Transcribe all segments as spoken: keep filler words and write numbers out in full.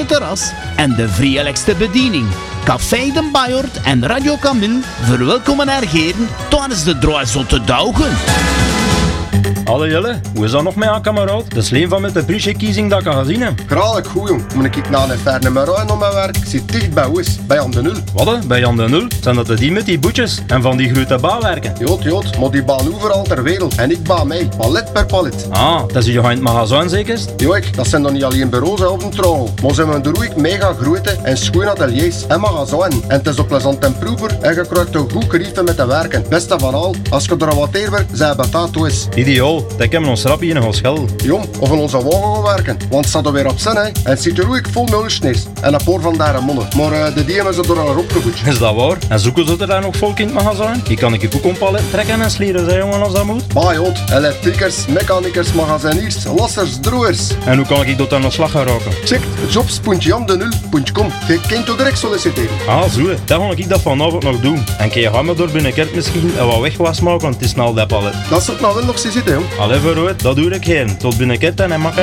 terras en de vriendelijkste bediening. Café de Bayourt en Radio Camille verwelkomen ergeren tijdens de Droizotte Daugen. Hallo Jelle, hoe is dat nog met jou, kameraad? Dat is een van met de prijsverkiezing dat ik al gezien heb. Graag goed, jong. Moet ik naar een ferne Marijn om mijn werk? Ik zit dicht bij Oes, bij Jan de Nul. Wat, bij Jan de Nul? Zijn dat de die met die boetjes en van die grote bouwwerken? Jood, jood, maar die baan overal ter wereld. En ik baan mee, palet per palet. Ah, dat is je in het magazijn zeker? Jo, dat zijn dan niet alleen bureaus op een trouw. Maar ze hebben er ook mega grote en schone ateliers en magazijn. En het is ook plezant en proever en je krijgt een goed gerief met te werken. Beste van al, als je er wat teer werkt, zijn betaald is. Ideaal, dat hebben ons rapje in een schel. Jong, of in onze wagen gaan werken. Want het staat er weer op zin, hè. En het zit er ook vol mulsneers. En een paar van daar mannen. Maar uh, de die hebben ze door al opgevoed. Is dat waar? En zoeken ze er daar nog volk in het magazijn? Die kan ik je ook een palet trekken en slieren, zei jongen, als dat moet. Bah, jood. Elektriekers, mechanikers, magaziniers, lassers, droers. En hoe kan ik dat aan de slag gaan raken? Check jobs punt jan de nul punt com. Je kunt ook direct solliciteren. Ah, zo. Dan ga ik dat vanavond nog doen. En kun je gaan me door binnenkort misschien en wat wegwas maken, want het is snel dat palet. Dat zou nou wel nog zien zitten, jong. Allee, vooruit, dat doe ik geen. Tot binnenkort en makker.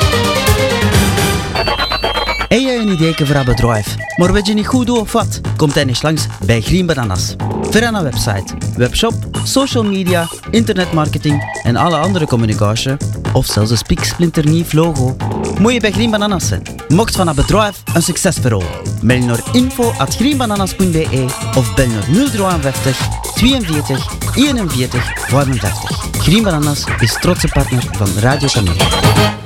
Heb je een idee voor een bedrijf, maar weet je niet goed hoe of wat? Kom dan eens langs bij Green Bananas. Voor een website, webshop, social media, internetmarketing en alle andere communicatie, of zelfs een spiksplinternieuw logo, moet je bij Green Bananas zijn. Mocht van een bedrijf een succesverhaal. Mail naar info at greenbananas punt b e of bel naar nul vijfenvijftig tweeënveertig eenenveertig vijfenvijftig. Green Bananas is trotse partner van Radio Camille.